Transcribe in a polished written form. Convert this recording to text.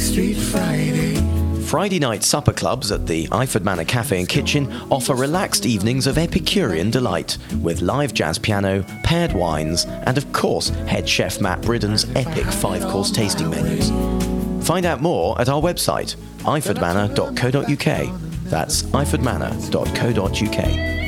Street Friday. Friday night supper clubs at the Iford Manor Cafe and Kitchen offer relaxed evenings of Epicurean delight, with live jazz piano, paired wines, and of course, head chef Matt Bridden's epic 5-course tasting menus. Find out more at our website, ifordmanor.co.uk. That's ifordmanor.co.uk.